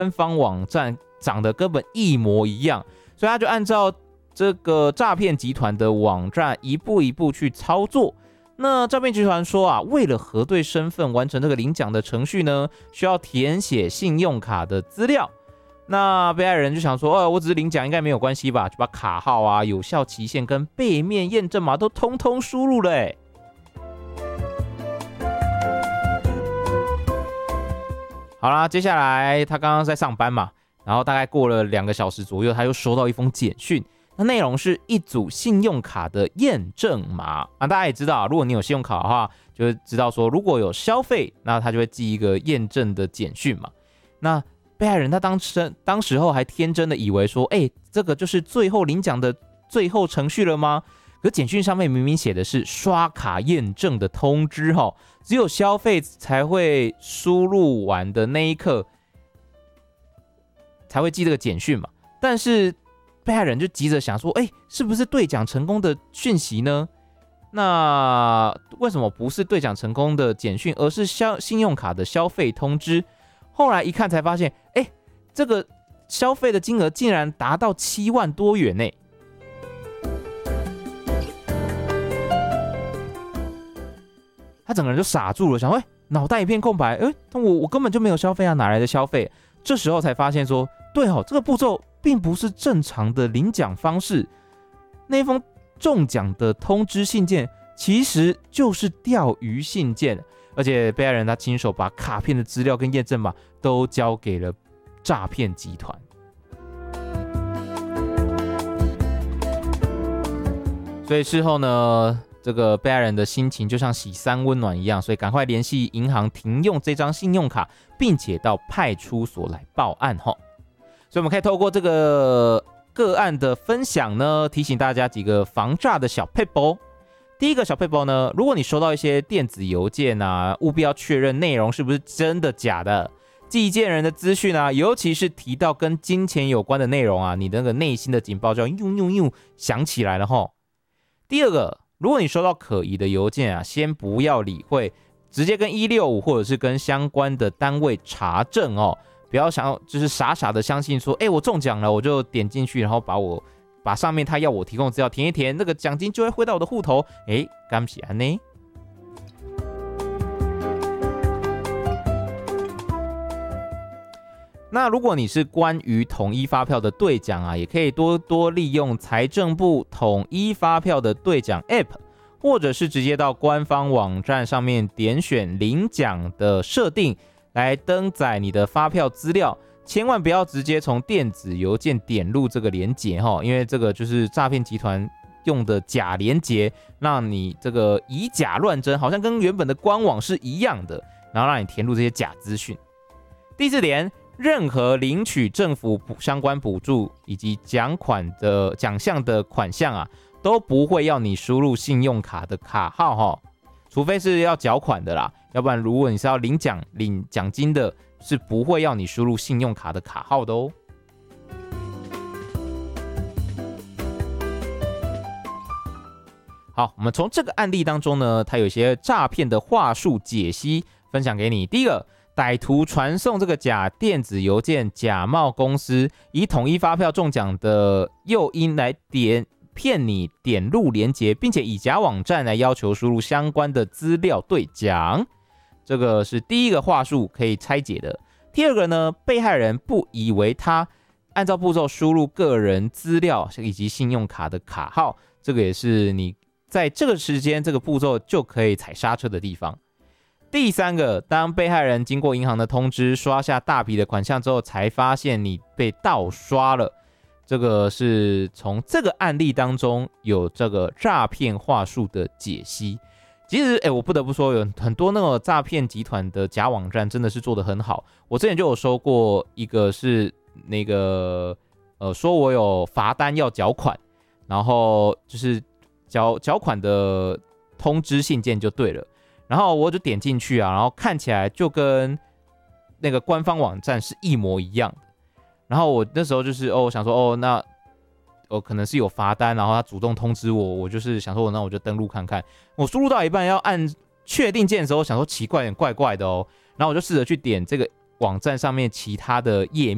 官方网站长得根本一模一样，所以他就按照这个诈骗集团的网站一步一步去操作。那诈骗集团说啊，为了核对身份，完成这个领奖的程序呢，需要填写信用卡的资料。那被害人就想说，我只是领奖，应该没有关系吧？就把卡号啊、有效期限跟背面验证码都通通输入了。好啦，接下来他刚刚在上班嘛，然后大概过了2个小时左右，他又收到一封简讯。那内容是一组信用卡的验证码啊，大家也知道，如果你有信用卡的话，就会知道说，如果有消费，那他就会寄一个验证的简讯嘛。那被害人他当时候还天真的以为说，这个就是最后领奖的最后程序了吗？可简讯上面明明写的是刷卡验证的通知只有消费才会输入完的那一刻才会寄这个简讯嘛。但是被害人就急着想说，是不是兑奖成功的讯息呢？那为什么不是兑奖成功的简讯，而是信用卡的消费通知？后来一看才发现，这个消费的金额竟然达到7万多元呢！他整个人就傻住了，想脑袋一片空白，我根本就没有消费啊，哪来的消费？这时候才发现说，对这个步骤并不是正常的领奖方式。那封中奖的通知信件其实就是钓鱼信件，而且被害人他亲手把卡片的资料跟验证码都交给了诈骗集团。所以事后呢，这个被害人的心情就像洗3温暖一样，所以赶快联系银行停用这张信用卡，并且到派出所来报案所以我们可以透过这个个案的分享呢，提醒大家几个防诈的小撇步。第一个小撇步呢，如果你收到一些电子邮件啊，务必要确认内容是不是真的假的。寄件人的资讯啊，尤其是提到跟金钱有关的内容啊，你的那个内心的警报就要响起来了第二个，如果你收到可疑的邮件啊，先不要理会，直接跟165或者是跟相关的单位查证不要想就是傻傻的相信说，我中奖了，我就点进去，然后把上面他要我提供的资料填一填，那个奖金就会汇到我的户头。敢不是这样？那如果你是关于统一发票的兑奖啊，也可以多多利用财政部统一发票的兑奖 App， 或者是直接到官方网站上面点选领奖的设定来登载你的发票资料，千万不要直接从电子邮件点入这个连结因为这个就是诈骗集团用的假连结，让你这个以假乱真，好像跟原本的官网是一样的，然后让你填入这些假资讯。第4点，任何领取政府相关补助以及奖项的款项啊，都不会要你输入信用卡的卡号除非是要缴款的啦，要不然如果你是要领奖金的，是不会要你输入信用卡的卡号的好，我们从这个案例当中呢，它有一些诈骗的话术解析分享给你。第一个，歹徒传送这个假电子邮件，假冒公司，以统一发票中奖的诱因来骗你点入连结，并且以假网站来要求输入相关的资料兑奖。这个是第一个话术可以拆解的。第二个呢，被害人不以为他按照步骤输入个人资料以及信用卡的卡号，这个也是你在这个时间这个步骤就可以踩刹车的地方。第三个，当被害人经过银行的通知刷下大笔的款项之后，才发现你被盗刷了。这个是从这个案例当中有这个诈骗话术的解析。其实我不得不说，有很多那个诈骗集团的假网站真的是做得很好。我之前就有收过一个是那个说我有罚单要缴款，然后就是缴款的通知信件就对了，然后我就点进去啊，然后看起来就跟那个官方网站是一模一样的。然后我那时候就是想说那可能是有罚单，然后他主动通知我，我就是想说那我就登录看看。我输入到一半要按确定键的时候，想说奇怪，有点怪怪的然后我就试着去点这个网站上面其他的页